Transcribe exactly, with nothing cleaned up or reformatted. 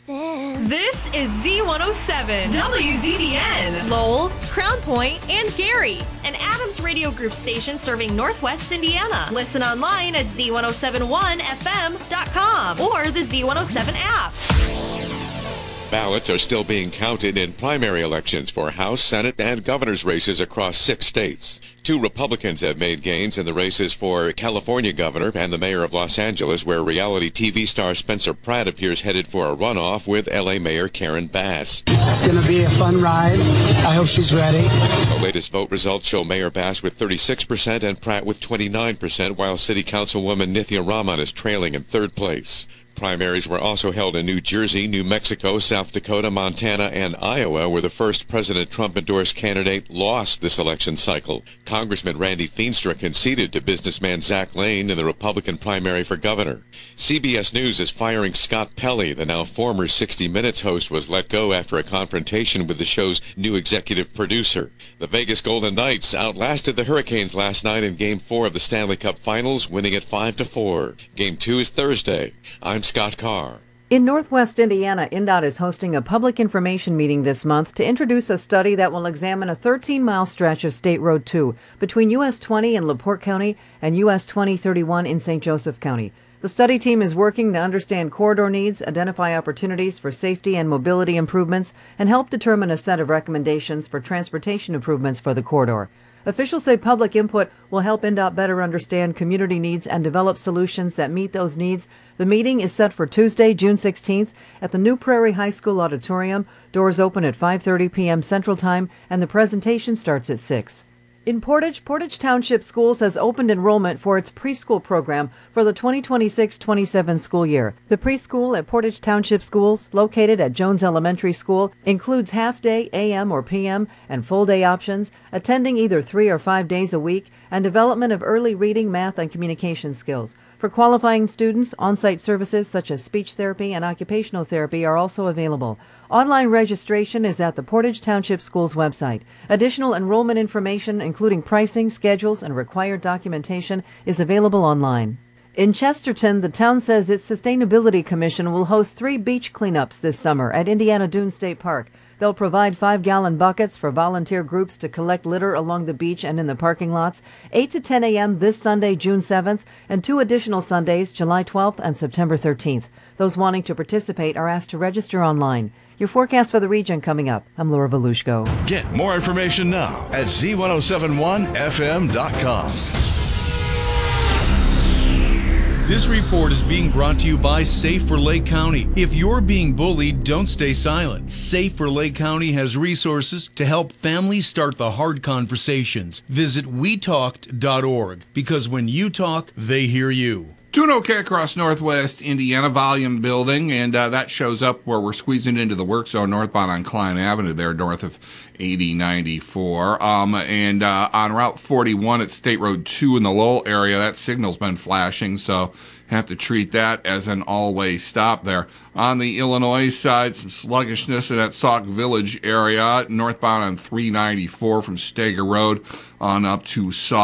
This is Z one oh seven, W Z B N, Lowell, Crown Point, and Gary, an Adams Radio Group station serving Northwest Indiana. Listen online at Z one oh seven one F M dot com or the Z one oh seven app. Ballots are still being counted in primary elections for House, Senate, and governor's races across six states. Two Republicans have made gains in the races for California governor and the mayor of Los Angeles, where reality T V star Spencer Pratt appears headed for a runoff with L A Mayor Karen Bass. It's going to be a fun ride. I hope she's ready. The latest vote results show Mayor Bass with thirty-six percent and Pratt with twenty-nine percent, while City Councilwoman Nithya Raman is trailing in third place. Primaries were also held in New Jersey, New Mexico, South Dakota, Montana, and Iowa, where the first President Trump-endorsed candidate lost this election cycle. Congressman Randy Feenstra conceded to businessman Zach Lane in the Republican primary for governor. C B S News is firing Scott Pelley. The now former sixty minutes host was let go after a confrontation with the show's new executive producer. The Vegas Golden Knights outlasted the Hurricanes last night in Game four of the Stanley Cup Finals, winning it five to four. Game two is Thursday. I'm Scott Carr. In Northwest Indiana, I N D O T is hosting a public information meeting this month to introduce a study that will examine a thirteen-mile stretch of State Road two between U S twenty in LaPorte County and U S twenty thirty-one in Saint Joseph County. The study team is working to understand corridor needs, identify opportunities for safety and mobility improvements, and help determine a set of recommendations for transportation improvements for the corridor. Officials say public input will help I N D O T better understand community needs and develop solutions that meet those needs. The meeting is set for Tuesday, June sixteenth at the New Prairie High School Auditorium. Doors open at five thirty p.m. Central Time, and the presentation starts at six. In Portage, Portage Township Schools has opened enrollment for its preschool program for the twenty twenty-six twenty-seven school year. The preschool at Portage Township Schools, located at Jones Elementary School, includes half-day A M or P M and full-day options, attending either three or five days a week, and development of early reading, math, and communication skills. For qualifying students, on-site services such as speech therapy and occupational therapy are also available. Online registration is at the Portage Township Schools website. Additional enrollment information, including pricing, schedules, and required documentation, is available online. In Chesterton, the town says its Sustainability Commission will host three beach cleanups this summer at Indiana Dunes State Park. They'll provide five-gallon buckets for volunteer groups to collect litter along the beach and in the parking lots, eight to ten a.m. this Sunday, June seventh, and two additional Sundays, July twelfth and September thirteenth. Those wanting to participate are asked to register online. Your forecast for the region coming up. I'm Laura Volushko. Get more information now at Z ten seventy-one F M dot com. This report is being brought to you by Safe for Lake County. If you're being bullied, don't stay silent. Safe for Lake County has resources to help families start the hard conversations. Visit we talked dot org, because when you talk, they hear you. Doing okay across Northwest Indiana, volume building, and uh, that shows up where we're squeezing into the work zone northbound on Klein Avenue there, north of eighty ninety-four. Um, and uh, on Route forty-one at State Road two in the Lowell area, that signal's been flashing, so have to treat that as an all-way stop there. On the Illinois side, some sluggishness in that Sauk Village area, northbound on three ninety-four from Steger Road on up to Sauk.